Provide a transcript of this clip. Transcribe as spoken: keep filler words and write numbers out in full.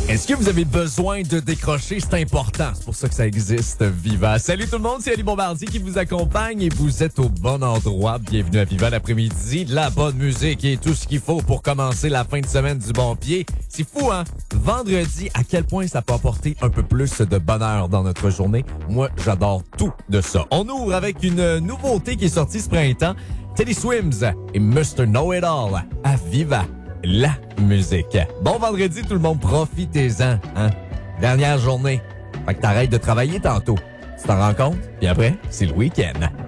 Est-ce que vous avez besoin de décrocher? C'est important. C'est pour ça que ça existe, Viva. Salut tout le monde, c'est Ali Bombardier qui vous accompagne et vous êtes au bon endroit. Bienvenue à Viva l'après-midi. De la bonne musique et tout ce qu'il faut pour commencer la fin de semaine du bon pied. C'est fou, hein? Vendredi, à quel point ça peut apporter un peu plus de bonheur dans notre journée. Moi, j'adore tout de ça. On ouvre avec une nouveauté qui est sortie ce printemps. Teddy Swims et mister Know-It-All à Viva la musique. Bon vendredi, tout le monde, profitez-en, hein? Dernière journée. Fait que t'arrêtes de travailler tantôt. Tu t'en rends compte? Puis après, c'est le week-end.